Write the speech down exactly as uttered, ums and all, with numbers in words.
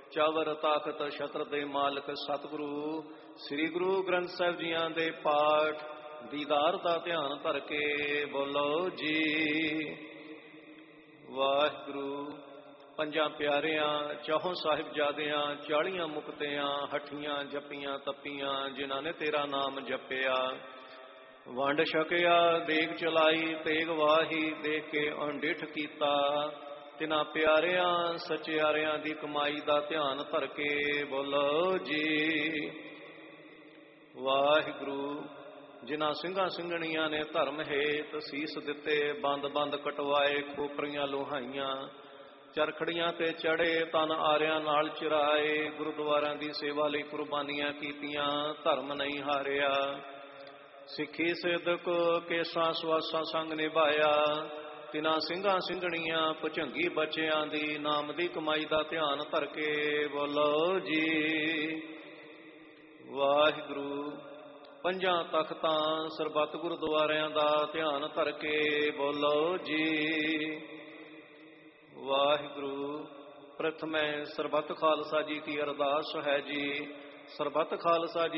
ਚਾਵਰ ਤਾਖਤ ਛਤਰ ਦੇ ਮਾਲਕ ਸਤਿਗੁਰੂ ਸ੍ਰੀ ਗੁਰੂ ਗ੍ਰੰਥ ਸਾਹਿਬ ਜੀਆਂ ਦੇ ਪਾਠ ਦੀਦਾਰ ਦਾ ਧਿਆਨ ਧਰ ਕੇ ਬੋਲੋ ਜੀ ਵਾਹਿਗੁਰੂ। ਪੰਜਾਂ ਪਿਆਰਿਆਂ ਚੌਹਾਂ ਸਾਹਿਬਜ਼ਾਦਿਆਂ ਚਾਲੀਆਂ ਮੁਕਤਿਆਂ ਹੱਠੀਆਂ ਜੱਪੀਆਂ ਤੱਪੀਆਂ ਜਿਨ੍ਹਾਂ ਨੇ ਤੇਰਾ ਨਾਮ ਜਪਿਆ, ਵੰਡ ਛਕਿਆ ਦੇਗ ਚਲਾਈ ਤੇਗ ਵਾਹੀ ਦੇਖ ਕੇ ਅਣਡਿੱਠ ਕੀਤਾ, ਤਿਨਾਂ ਪਿਆਰਿਆਂ ਸਚਿਆਰਿਆਂ ਦੀ ਕਮਾਈ ਦਾ ਧਿਆਨ ਧਰ ਕੇ ਬੋਲੋ ਜੀ ਵਾਹਿਗੁਰੂ। ਜਿਨ੍ਹਾਂ ਸਿੰਘਾਂ ਸਿੰਘਣੀਆਂ ਨੇ ਧਰਮ ਹੇਤ ਸੀਸ ਦਿੱਤੇ, ਬੰਦ ਬੰਦ ਕਟਵਾਏ ਖੋਪਰੀਆਂ ਲੋਹਾਈਆਂ, ਚਰਖੜੀਆਂ ਤੇ ਚੜੇ ਤਨ ਆਰਿਆਂ ਨਾਲ ਚਿਰਾਏ, ਗੁਰਦੁਆਰਿਆਂ ਦੀ ਸੇਵਾ ਲਈ ਕੁਰਬਾਨੀਆਂ ਕੀਤੀਆਂ, ਧਰਮ ਨਹੀਂ ਹਾਰਿਆ, ਸਿੱਖੀ ਸਿਦਕ ਕੇਸਾਂ ਸਵਾਸਾਂ ਸੰਗ ਨਿਭਾਇਆ, ਤਿਨਾਂ ਸਿੰਘਾਂ ਸਿੰਘਣੀਆਂ ਭੁਝੰਗੀ ਬੱਚਿਆਂ ਦੀ ਨਾਮ ਦੀ ਕਮਾਈ ਦਾ ਧਿਆਨ ਧਰ ਕੇ ਬੋਲੋ ਜੀ ਵਾਹਿਗੁਰੂ। ਪੰਜਾਂ ਤਖਤਾਂ ਸਰਬੱਤ ਗੁਰਦੁਆਰਿਆਂ ਦਾ ਧਿਆਨ ਧਰ ਕੇ ਬੋਲੋ ਜੀ ਵਾਹਿਗੁਰੂ। ਪ੍ਰਥਮੇ ਸਰਬੱਤ ਖਾਲਸਾ ਜੀ ਕੀ ਅਰਦਾਸ ਹੈ ਜੀ। ਸਰਬੱਤ ਖਾਲਸਾ ਜੀ